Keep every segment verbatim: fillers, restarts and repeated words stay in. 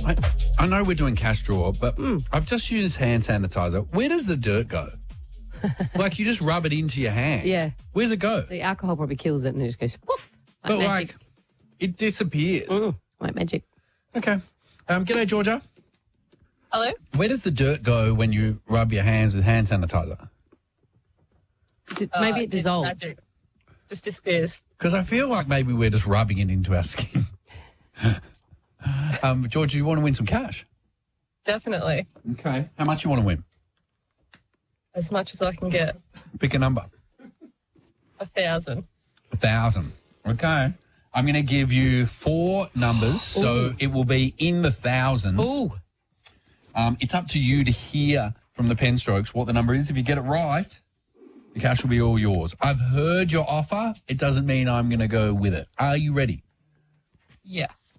I, I know we're doing cash draw, but Mm. I've just used hand sanitizer. Where does the dirt go? Like, you just rub it into your hand. Yeah. Where's it go? The alcohol probably kills it and it just goes poof. Like but, magic. like, it disappears. Mm, like magic. Okay. Um, g'day, Georgia. Hello? Where does the dirt go when you rub your hands with hand sanitizer? D- Uh, maybe it it's dissolves. magic. Just disappears. Because I feel like maybe we're just rubbing it into our skin. um, George, do you want to win some cash? Definitely. Okay. How much you want to win? As much as I can get. Pick a number. A thousand. A thousand. Okay. I'm going to give you four numbers, so Ooh. it will be in the thousands. Ooh. Um, it's up to you to hear from the pen strokes what the number is. If you get it right, the cash will be all yours. I've heard your offer. It doesn't mean I'm going to go with it. Are you ready? Yes.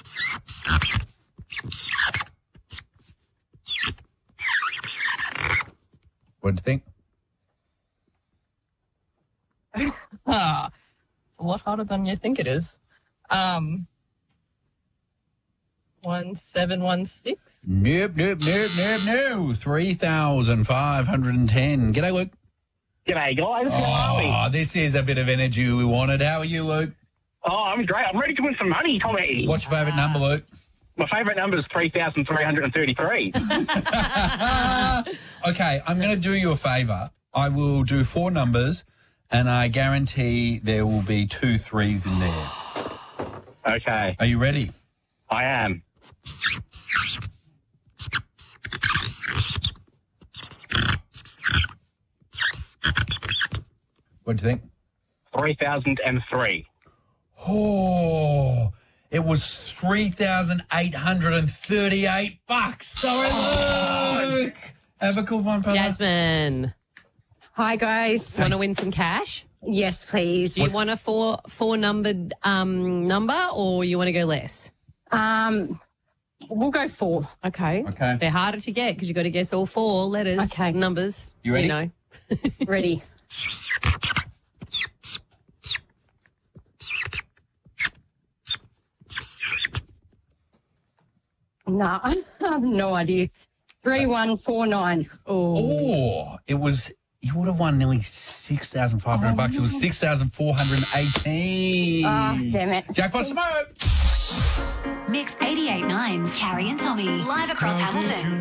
What do you think? Ah, it's a lot harder than you think it is. Um, one seven one six. Nope, nope, nope, nope, no. three thousand five hundred ten. G'day, Luke. G'day, guys. How are we? Oh, this is a bit of energy we wanted. How are you, Luke? Oh, I'm great. I'm ready to win some money, Tommy. What's your favourite number, Luke? My favourite number is three thousand three hundred thirty-three. Okay, I'm going to do you a favour. I will do four numbers, and I guarantee there will be two threes in there. Okay, Are you ready? I am. What do you think? three thousand three. Oh, it was three thousand eight hundred thirty-eight bucks. Sorry, Luke. Have a good one, brother. Jasmine, Hi, guys. want to win some cash? Yes, please. Do you want a four four numbered um, number or you want to go less? Um, we'll go four. Okay. Okay. They're harder to get because you've got to guess all four letters, Okay. numbers. You ready? You know. Ready? No, I have no idea. Three one four nine. Oh. Oh, it was, you would have won nearly six thousand five hundred bucks. It was six thousand four hundred eighteen. Ah, damn it. Jackpot tomorrow. Mix eighty-eight point nine's Carrie and Tommy. Live across Hamilton.